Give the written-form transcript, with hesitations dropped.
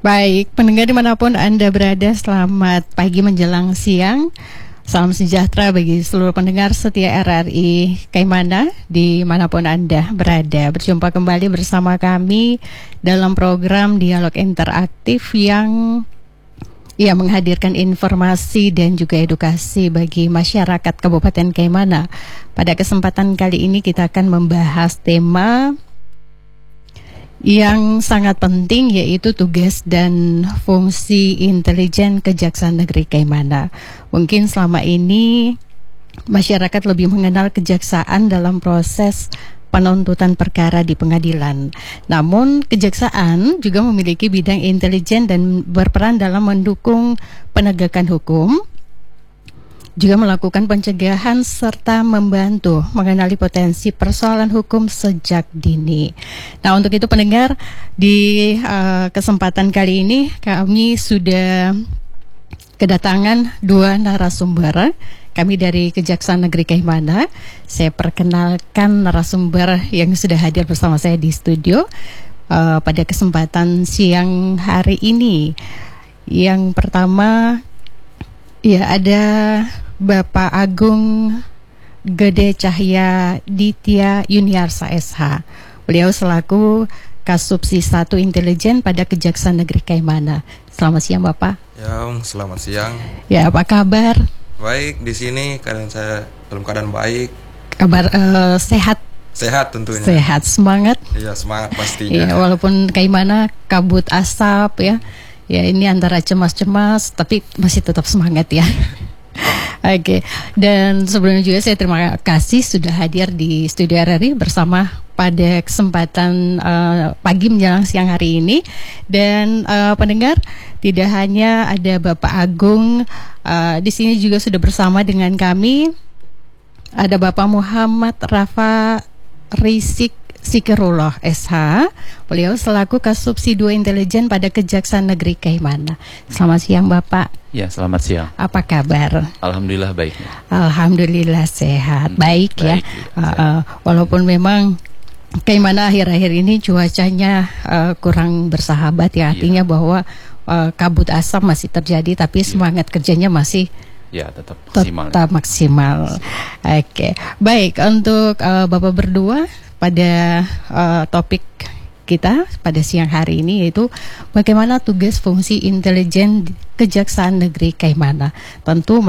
Baik, pendengar dimanapun Anda berada, selamat pagi menjelang siang. Salam sejahtera bagi seluruh pendengar setia RRI Kaimana dimanapun Anda berada. Berjumpa kembali bersama kami dalam program Dialog Interaktif yang menghadirkan informasi dan juga edukasi bagi masyarakat Kabupaten Kaimana. Pada kesempatan kali ini kita akan membahas tema yang sangat penting, yaitu tugas dan fungsi intelijen Kejaksaan Negeri Kaimana. Mungkin selama ini masyarakat lebih mengenal kejaksaan dalam proses penuntutan perkara di pengadilan. Namun kejaksaan juga memiliki bidang intelijen dan berperan dalam mendukung penegakan hukum, juga melakukan pencegahan serta membantu mengenali potensi persoalan hukum sejak dini. Nah, untuk itu pendengar, di kesempatan kali ini kami sudah kedatangan dua narasumber. Kami dari Kejaksaan Negeri Kaimana. Saya perkenalkan narasumber yang sudah hadir bersama saya di studio pada kesempatan siang hari ini. Yang pertama, ada Bapak Agung Gede Cahya Ditya Yuniarsa SH. Beliau selaku Kasubsi 1 Intelijen pada Kejaksaan Negeri Kaimana. Selamat siang Bapak. Ya, selamat siang. Ya, apa kabar? Baik, di sini keadaan saya dalam keadaan baik. Kabar sehat? Sehat tentunya. Sehat, semangat? Iya, semangat pastinya. Ya, walaupun Kaimana kabut asap ya. Ya, ini antara cemas-cemas tapi masih tetap semangat ya. Oke, dan sebelumnya juga saya terima kasih sudah hadir di studio RRI bersama pada kesempatan pagi menjelang siang hari ini. Dan pendengar, tidak hanya ada Bapak Agung, di sini juga sudah bersama dengan kami ada Bapak Muhammad Rafa Risik Sikirullah SH. Beliau selaku Kasubsi 2 Intelijen pada Kejaksaan Negeri Kaimana. Selamat siang Bapak. Ya, selamat siang. Apa kabar? Alhamdulillah baik. Alhamdulillah sehat. Baik ya. Walaupun memang Kaimana akhir-akhir ini cuacanya kurang bersahabat ya. Artinya bahwa kabut asap masih terjadi, tapi semangat kerjanya masih tetap maksimal. Oke. Baik, untuk Bapak berdua pada topik kita pada siang hari ini, yaitu bagaimana tugas fungsi intelijen Kejaksaan Negeri Kaimana. Tentu